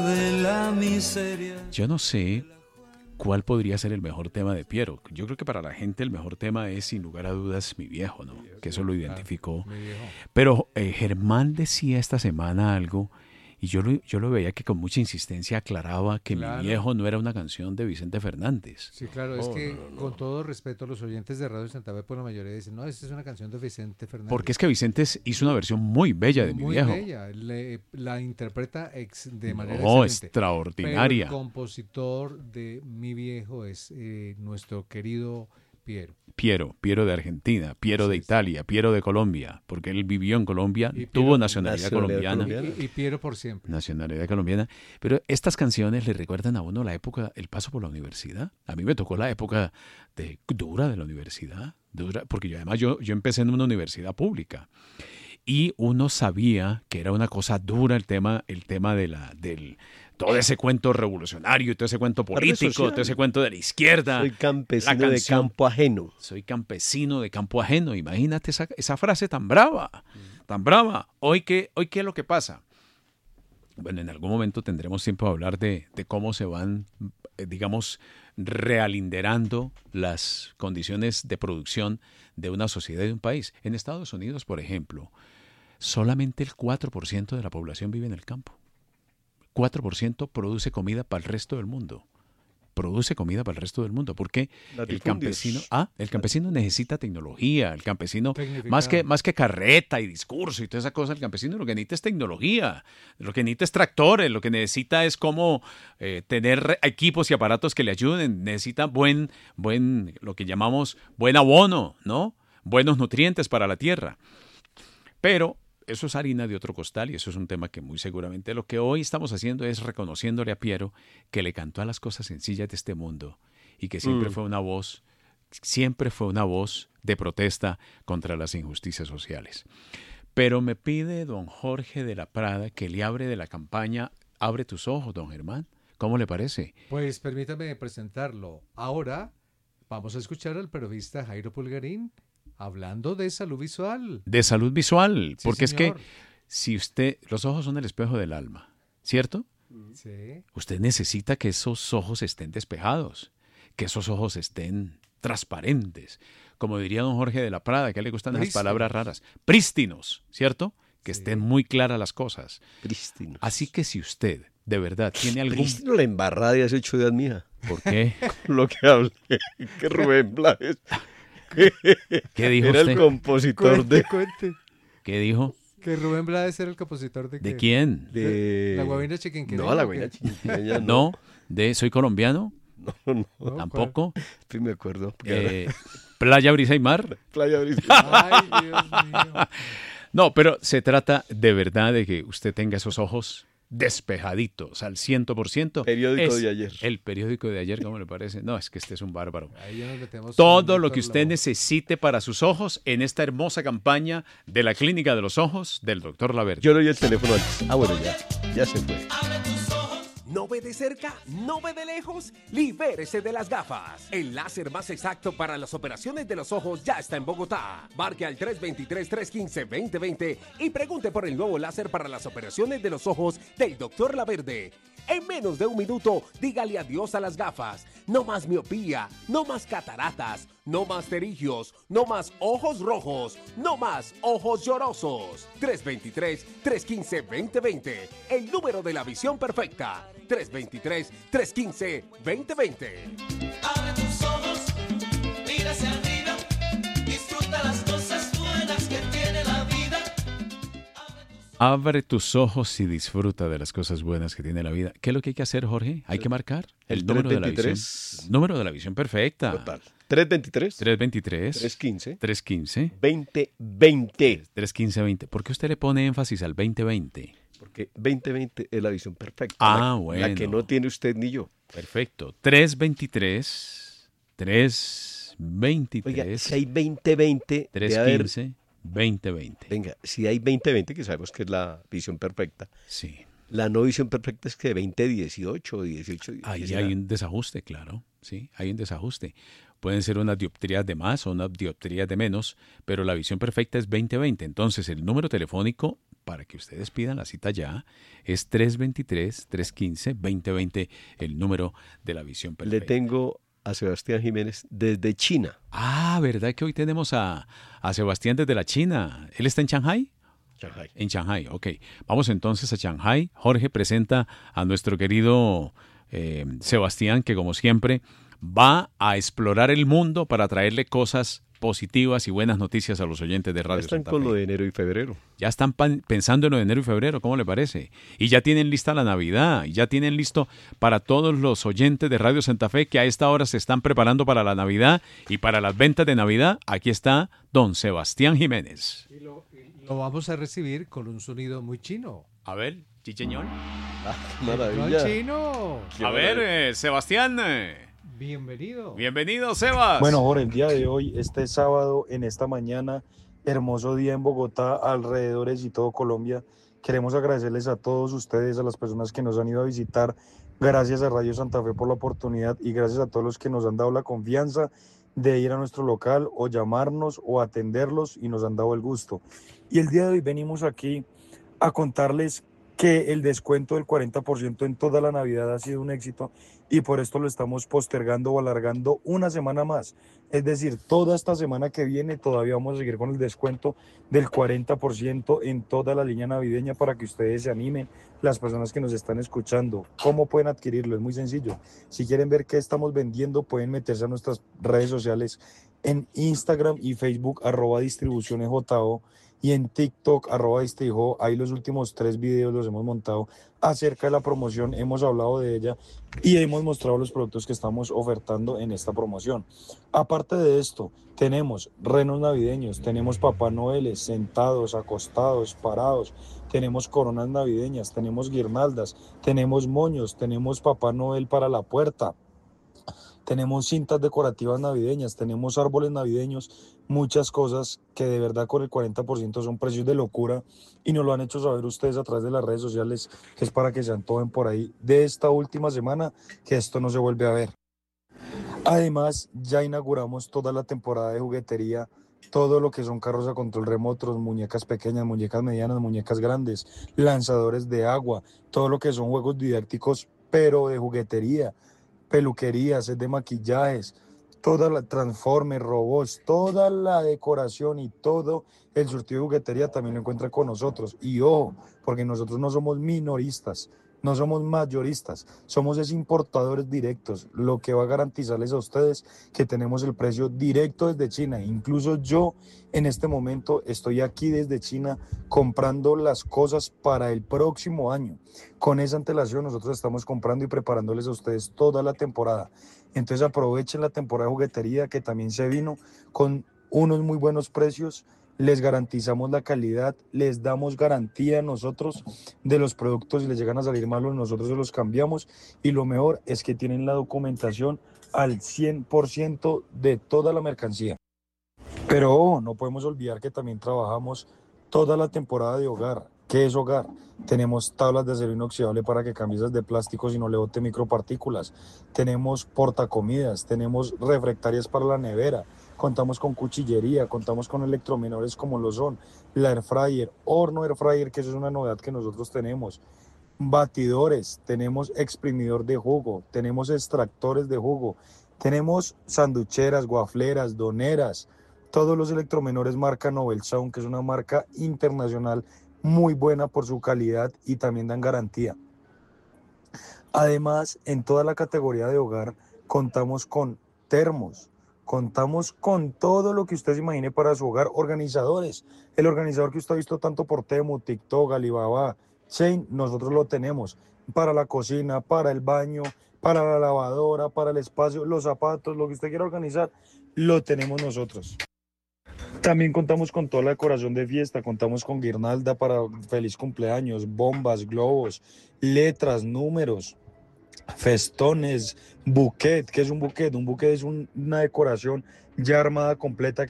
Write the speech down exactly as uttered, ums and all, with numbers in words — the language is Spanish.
de la miseria. Yo no sé cuál podría ser el mejor tema de Piero. Yo creo que para la gente el mejor tema es, sin lugar a dudas, Mi Viejo, ¿no? Que eso lo identificó. Pero eh, Germán decía esta semana algo, y yo lo, yo lo veía que con mucha insistencia aclaraba que Claro. Mi Viejo no era una canción de Vicente Fernández. Sí, claro, es No, que no, no, no. con todo respeto, los oyentes de Radio Santa Fe, por la mayoría dicen, no, esta es una canción de Vicente Fernández. Porque es que Vicente hizo una versión muy bella de Mi Muy Viejo. bella, le- la interpreta ex- de manera No, excelente. extraordinaria. Pero el compositor de Mi Viejo es eh, nuestro querido Piero. Piero, Piero de Argentina, Piero de Así es. Italia, Piero de Colombia, porque él vivió en Colombia, Y tuvo Piero- nacionalidad nacionalidad colombiana. colombiana. Y, y Piero por siempre. Nacionalidad colombiana. Pero estas canciones le recuerdan a uno la época, el paso por la universidad. A mí me tocó la época de, dura de la universidad, dura, porque yo además yo, yo empecé en una universidad pública. Y uno sabía que era una cosa dura el tema, el tema de la, del todo ese cuento revolucionario, todo ese cuento político, social. todo ese cuento de la izquierda. Soy campesino La de canción. campo ajeno. Soy campesino de campo ajeno. Imagínate esa, esa frase tan brava, tan brava. Hoy qué, hoy qué es lo que pasa. Bueno, en algún momento tendremos tiempo de hablar de, de cómo se van, eh, digamos, realinderando las condiciones de producción de una sociedad y de un país. En Estados Unidos, por ejemplo, solamente el cuatro por ciento de la población vive en el campo. cuatro por ciento produce comida para el resto del mundo. Produce comida para el resto del mundo. Porque el Latifundios. campesino, ah, el campesino necesita tecnología. El campesino, Tecnificado. más que, más que carreta y discurso y toda esa cosa, el campesino lo que necesita es tecnología. Lo que necesita es tractores. Lo que necesita es cómo eh, tener equipos y aparatos que le ayuden. Necesita buen, buen, lo que llamamos buen abono, ¿no? Buenos nutrientes para la tierra. Pero eso es harina de otro costal y eso es un tema que muy seguramente lo que hoy estamos haciendo es reconociéndole a Piero que le cantó a las cosas sencillas de este mundo y que siempre Mm. fue una voz, siempre fue una voz de protesta contra las injusticias sociales. Pero me pide don Jorge de la Prada que le hable de la campaña Abre tus ojos, don Germán. ¿Cómo le parece? Pues permítame presentarlo. Ahora vamos a escuchar al periodista Jairo Pulgarín hablando de salud visual. De salud visual, Sí, porque es señor. que si usted, los ojos son el espejo del alma, ¿cierto? Sí. Usted necesita que esos ojos estén despejados, que esos ojos estén transparentes. Como diría don Jorge de la Prada, que a él le gustan esas Prístinos. palabras raras. Prístinos, ¿cierto? Que Sí. estén muy claras las cosas. Prístino. Así que si usted de verdad tiene algún... Prístino la embarrada de hace ocho días, mija. ¿Por qué? Con lo que hablé. Que Rubén Blades ¿Qué dijo era usted? el compositor Cuente, de... cuente. ¿Qué dijo? Que Rubén Blades era el compositor de... ¿De qué? quién? de... La guabina chiquinquereña. No, la ¿o guabina qué? chiquinquereña no. No, de Soy colombiano, No, no. ¿No? tampoco. Sí me acuerdo. porque Eh, Playa, Brisa y Mar. era Playa Brisa. Ay, Dios mío. No, pero se trata de verdad de que usted tenga esos ojos despejaditos al ciento por ciento. Periódico Es de ayer. El periódico de ayer, ¿cómo le parece? No, es que este es un bárbaro. Ahí ya nos metemos Todo con lo que Víctor usted Lobo. necesite para sus ojos en esta hermosa campaña de la Clínica de los Ojos del doctor Laverde. Yo le doy el teléfono antes. Ah, bueno, ya. Ya se fue. ¿No ve de cerca? ¿No ve de lejos? Libérese de las gafas. El láser más exacto para las operaciones de los ojos ya está en Bogotá. Marque al tres dos tres, tres uno cinco, dos cero dos cero y pregunte por el nuevo láser para las operaciones de los ojos del doctor Laverde. En menos de un minuto, dígale adiós a las gafas. No más miopía, no más cataratas, no más terigios, no más ojos rojos, no más ojos llorosos. tres dos tres, tres uno cinco, dos cero dos cero. El número de la visión perfecta. tres dos tres, tres uno cinco, dos cero dos cero. Abre tus ojos, mira hacia arriba, disfruta las cosas buenas que tiene la vida. Abre tus ojos y disfruta de las cosas buenas que tiene la vida. ¿Qué es lo que hay que hacer, Jorge? Hay que marcar el, el número de la visión. trescientos veintitrés. Número de la visión perfecta. Total. tres dos tres, tres dos tres, tres uno cinco, tres uno cinco, veinte veinte. tres uno cinco, veinte. ¿Por qué usted le pone énfasis al veinte veinte? Porque veinte veinte es la visión perfecta. Ah, la, bueno. La que no tiene usted ni yo. Perfecto. tres dos tres, tres dos Oiga, tres, si hay veinte veinte, tres debe haber- quince, veinte veinte. venga, si hay veinte veinte, que sabemos que es la visión perfecta, Sí. la no visión perfecta es que de veinte dieciocho o dieciocho Ahí diecinueve. hay un desajuste, claro. Sí, hay un desajuste. pueden ser unas dioptrías de más o unas dioptrías de menos, pero la visión perfecta es veinte veinte. Entonces, el número telefónico para que ustedes pidan la cita ya es tres dos tres, tres uno cinco, dos cero dos cero, el número de la visión perfecta. Le tengo a Sebastián Jiménez desde China. Ah, ¿verdad que hoy tenemos a, a Sebastián desde la China? ¿Él está en Shanghái? Shanghái. En Shanghái, ok. Vamos entonces a Shanghái. Jorge presenta a nuestro querido eh, Sebastián, que como siempre va a explorar el mundo para traerle cosas positivas y buenas noticias a los oyentes de Ya Radio están Santa con Fe. lo de enero y febrero. Ya están pan- pensando en lo de enero y febrero, ¿cómo le parece? Y ya tienen lista la Navidad, y ya tienen listo para todos los oyentes de Radio Santa Fe que a esta hora se están preparando para la Navidad y para las ventas de Navidad. Aquí está don Sebastián Jiménez. Y lo, y lo vamos a recibir con un sonido muy chino. A ver, chicheñón. Ah, qué ¡No, maravilla. chino! Qué A ver, maravilla. eh, Sebastián. eh, Bienvenido. Bienvenido, Sebas. Bueno, Jorge, el día de hoy, este sábado, en esta mañana, hermoso día en Bogotá, alrededores y todo Colombia, queremos agradecerles a todos ustedes, a las personas que nos han ido a visitar, gracias a Radio Santa Fe por la oportunidad y gracias a todos los que nos han dado la confianza de ir a nuestro local o llamarnos o atenderlos y nos han dado el gusto. Y el día de hoy venimos aquí a contarles que el descuento del cuarenta por ciento en toda la Navidad ha sido un éxito y por esto lo estamos postergando o alargando una semana más. Es decir, toda esta semana que viene todavía vamos a seguir con el descuento del cuarenta por ciento en toda la línea navideña para que ustedes se animen, las personas que nos están escuchando. ¿Cómo pueden adquirirlo? Es muy sencillo. Si quieren ver qué estamos vendiendo, pueden meterse a nuestras redes sociales en Instagram y Facebook, arroba distribuciones J O, y en TikTok, arroba distrijo. Ahí los últimos tres videos los hemos montado acerca de la promoción, hemos hablado de ella y hemos mostrado los productos que estamos ofertando en esta promoción. Aparte de esto, tenemos renos navideños, tenemos Papá Noeles sentados, acostados, parados, tenemos coronas navideñas, tenemos guirnaldas, tenemos moños, tenemos Papá Noel para la puerta. Tenemos cintas decorativas navideñas, tenemos árboles navideños, muchas cosas que de verdad con el cuarenta por ciento son precios de locura y nos lo han hecho saber ustedes a través de las redes sociales, que es para que se antojen por ahí de esta última semana, que esto no se vuelve a ver. Además, ya inauguramos toda la temporada de juguetería, todo lo que son carros a control remoto, muñecas pequeñas, muñecas medianas, muñecas grandes, lanzadores de agua, todo lo que son juegos didácticos, pero de juguetería, peluquerías, set de maquillajes, toda la Transformers, robots, toda la decoración y todo el surtido de juguetería también lo encuentra con nosotros. Y ojo, porque nosotros no somos minoristas, no somos mayoristas, somos es importadores directos, lo que va a garantizarles a ustedes que tenemos el precio directo desde China. Incluso yo en este momento estoy aquí desde China comprando las cosas para el próximo año. Con esa antelación nosotros estamos comprando y preparándoles a ustedes toda la temporada. Entonces aprovechen la temporada de juguetería que también se vino con unos muy buenos precios. Les garantizamos la calidad, les damos garantía nosotros de los productos. Si les llegan a salir malos, nosotros se los cambiamos y lo mejor es que tienen la documentación al cien por ciento de toda la mercancía. Pero oh, no podemos olvidar que también trabajamos toda la temporada de hogar. ¿Qué es hogar? Tenemos tablas de acero inoxidable para que cambies las de plástico y no le bote micropartículas. Tenemos portacomidas, tenemos refractarias para la nevera. Contamos con cuchillería, contamos con electromenores como lo son la air fryer, horno air fryer, que eso es una novedad que nosotros tenemos, batidores, tenemos exprimidor de jugo, tenemos extractores de jugo, tenemos sanducheras, guafleras, doneras, todos los electromenores marca Nobel Sound, que es una marca internacional muy buena por su calidad y también dan garantía. Además, en toda la categoría de hogar contamos con termos, contamos con todo lo que usted se imagine para su hogar. Organizadores, el organizador que usted ha visto tanto por Temu, TikTok, Alibaba, Chain, nosotros lo tenemos para la cocina, para el baño, para la lavadora, para el espacio, los zapatos, lo que usted quiera organizar, lo tenemos nosotros. También contamos con toda la decoración de fiesta, contamos con guirnalda para feliz cumpleaños, bombas, globos, letras, números, festones, buquet. ¿Qué es un buquet? Un buquet es un, una decoración ya armada completa